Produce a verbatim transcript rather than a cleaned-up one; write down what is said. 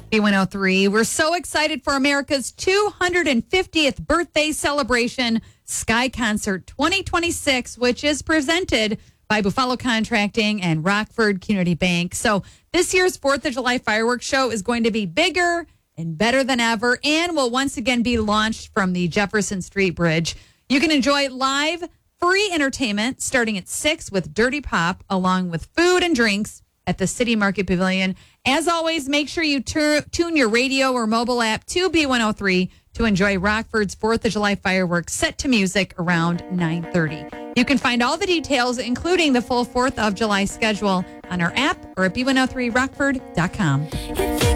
B one oh three. We're so excited for America's two hundred fiftieth birthday celebration, Sky Concert twenty twenty-six, which is presented by Buffalo Contracting and Rockford Community Bank. So this year's fourth of July fireworks show is going to be bigger and better than ever and will once again be launched from the Jefferson Street Bridge. You can enjoy live, free entertainment starting at six with Dirty Pop, along with food and drinks at the City Market Pavilion. As always, make sure you tur- tune your radio or mobile app to B one oh three to enjoy Rockford's fourth of July fireworks set to music around nine thirty. You can find all the details, including the full fourth of July schedule, on our app or at b one oh three rockford dot com.